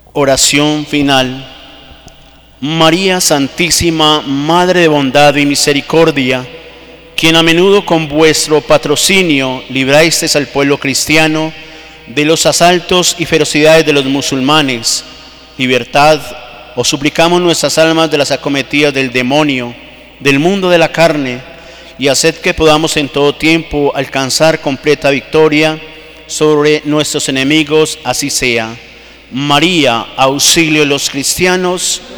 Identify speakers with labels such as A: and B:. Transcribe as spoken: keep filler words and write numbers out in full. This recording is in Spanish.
A: Oración final. María Santísima, Madre de bondad y misericordia, quien a menudo con vuestro patrocinio librasteis al pueblo cristiano de los asaltos y ferocidades de los musulmanes, libertad, os suplicamos nuestras almas de las acometidas del demonio, del mundo de la carne, y haced que podamos en todo tiempo alcanzar completa victoria sobre nuestros enemigos, así sea. María, auxilio de los cristianos,